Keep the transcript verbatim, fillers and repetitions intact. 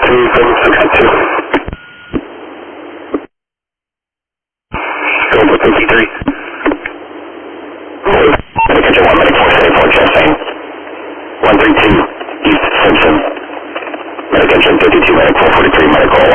two seven sixty-two. Over fifty-three. Medication one, medic four seventy-four, Chastain. one thirty-two, East Simpson. Medication fifty-two, medic four forty-three, medical